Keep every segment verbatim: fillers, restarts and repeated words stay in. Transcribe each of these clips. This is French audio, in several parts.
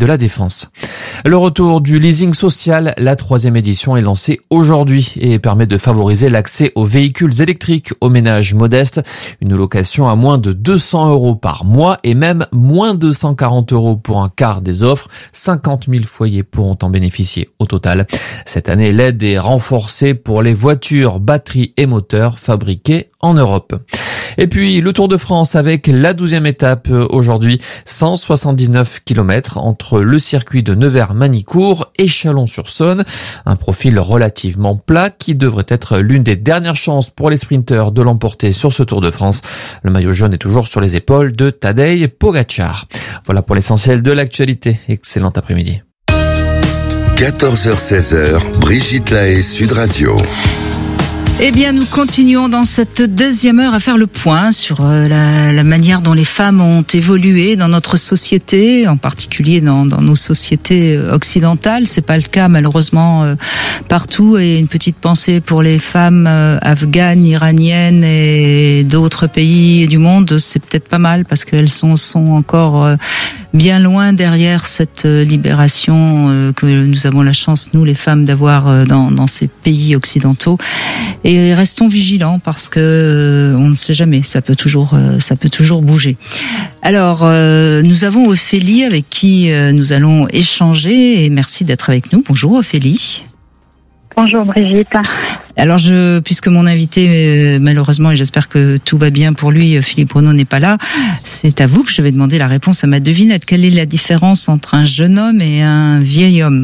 de la Défense. Le retour du leasing social, la troisième édition est lancée aujourd'hui et permet de favoriser l'accès aux véhicules électriques aux ménages modestes. Une location à moins de deux cents euros par mois et même moins deux cent quarante euros pour un quart des offres. cinquante mille foyers pourront en bénéficier au total. Cette année, l'aide est renforcée pour les voitures, batteries et moteurs fabriqués en Europe. Et puis, le Tour de France avec la douzième étape aujourd'hui, cent soixante-dix-neuf kilomètres entre le circuit de Nevers-Manicourt et Chalon-sur-Saône. Un profil relativement plat qui devrait être l'une des dernières chances pour les sprinteurs de l'emporter sur ce Tour de France. Le maillot jaune est toujours sur les épaules de Tadej Pogačar. Voilà pour l'essentiel de l'actualité. Excellent après-midi. quatorze heures seize, Brigitte Lahaie, Sud Radio. Eh bien, nous continuons dans cette deuxième heure à faire le point sur la, la manière dont les femmes ont évolué dans notre société, en particulier dans, dans nos sociétés occidentales. C'est pas le cas malheureusement euh, partout. Et une petite pensée pour les femmes euh, afghanes, iraniennes et d'autres pays du monde. C'est peut-être pas mal parce qu'elles sont, sont encore euh, bien loin derrière cette libération euh, que nous avons la chance, nous les femmes, d'avoir euh, dans, dans ces pays occidentaux. Et restons vigilants parce que euh, on ne sait jamais, ça peut toujours, euh, ça peut toujours bouger. Alors, euh, nous avons Ophélie avec qui euh, nous allons échanger et merci d'être avec nous. Bonjour Ophélie. Bonjour Brigitte. Alors, je, puisque mon invité, euh, malheureusement, et j'espère que tout va bien pour lui, Philippe Renaud n'est pas là, c'est à vous que je vais demander la réponse à ma devinette. Quelle est la différence entre un jeune homme et un vieil homme ?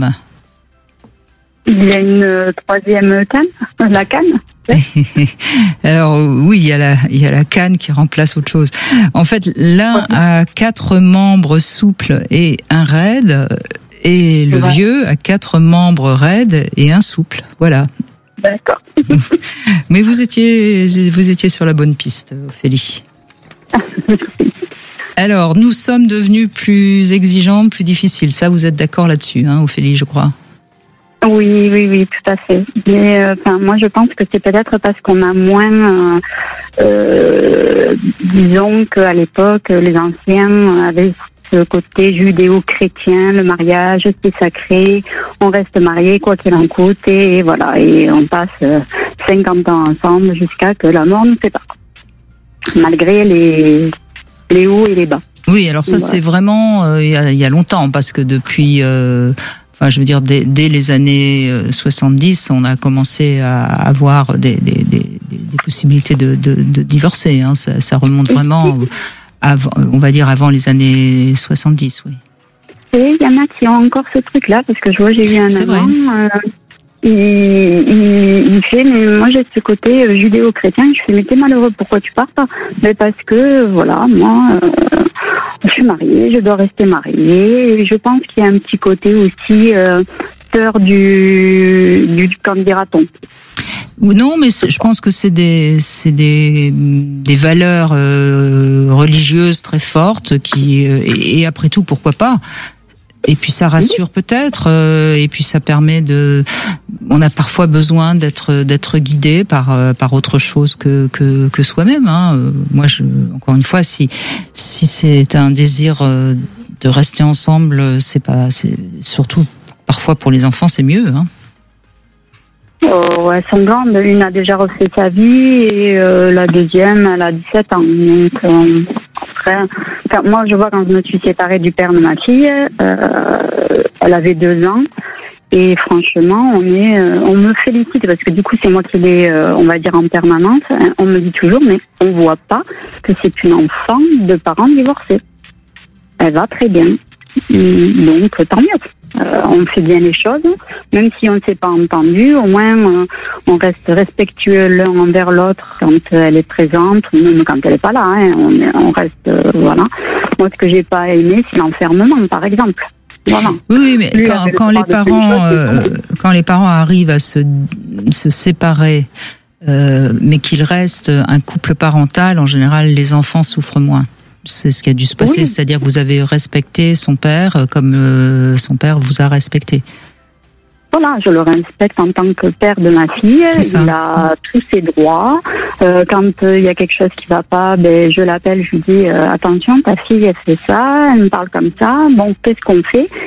Il y a une troisième canne, la canne. Alors oui, il y a la il y a la canne qui remplace autre chose. En fait, l'un a quatre membres souples et un raide, et le ouais. vieux a quatre membres raides et un souple. Voilà. D'accord. Mais vous étiez vous étiez sur la bonne piste, Ophélie. Alors, nous sommes devenus plus exigeants, plus difficiles. Ça, vous êtes d'accord là-dessus, hein, Ophélie, je crois. Oui, oui, oui, tout à fait. Mais euh, enfin, moi, je pense que c'est peut-être parce qu'on a moins, euh, euh, disons qu'à l'époque, les anciens avaient ce côté judéo-chrétien, le mariage, c'est sacré, on reste marié quoi qu'il en coûte, et voilà, et on passe cinquante ans ensemble jusqu'à que la mort nous sépare, malgré les les hauts et les bas. Oui, alors ça, voilà. C'est vraiment euh, il y a, il y a longtemps, parce que depuis. Euh Enfin, je veux dire, dès, dès les années soixante-dix, on a commencé à avoir des, des, des, des possibilités de, de, de divorcer. Hein. Ça, ça remonte vraiment, avant, on va dire, avant les années soixante-dix, oui. Et il y en a qui ont encore ce truc-là, parce que je vois, j'ai eu un amant, euh, il, il, il fait, mais moi j'ai ce côté judéo-chrétien, je fais, mais t'es malheureux, pourquoi tu pars pas ? Mais parce que, voilà, moi... Euh, je suis mariée, je dois rester mariée. Et je pense qu'il y a un petit côté aussi euh, peur du, du qu'en dira-t-on. Non, mais je pense que c'est des c'est des des valeurs euh, religieuses très fortes qui euh, et, et après tout pourquoi pas. Et puis ça rassure peut-être, euh, et puis ça permet de. On a parfois besoin d'être d'être guidé par euh, par autre chose que que que soi-même. Hein. Euh, moi, je encore une fois, si si c'est un désir euh, de rester ensemble, c'est pas c'est surtout parfois pour les enfants, c'est mieux. Hein. Oh, elles sont grandes. Une a déjà refait sa vie et euh, la deuxième, elle a dix-sept ans. Donc, euh, après, enfin, moi, je vois quand je me suis séparée du père de ma fille, euh, elle avait deux ans. Et franchement, on est, euh, on me félicite parce que du coup, c'est moi qui l'ai, euh, on va dire, en permanence. On me dit toujours, mais on voit pas que c'est une enfant de parents divorcés. Elle va très bien. Donc, tant mieux. Euh, on fait bien les choses, même si on ne s'est pas entendu, au moins euh, on reste respectueux l'un envers l'autre quand elle est présente, ou même quand elle n'est pas là. Hein, on, on reste, euh, voilà. Moi, ce que j'ai pas aimé, c'est l'enfermement, par exemple. Voilà. Oui, mais Lui, quand, quand les parents, euh, quand les parents arrivent à se se séparer, euh, mais qu'il reste un couple parental, en général, les enfants souffrent moins. C'est ce qui a dû se passer, oui. C'est-à-dire que vous avez respecté son père comme euh, son père vous a respecté. Voilà, je le respecte en tant que père de ma fille. Il a tous ses droits. Euh, quand il euh, y a quelque chose qui va pas, ben je l'appelle, je lui dis euh, attention, ta fille elle fait ça, elle me parle comme ça. Bon, qu'est-ce qu'on fait ?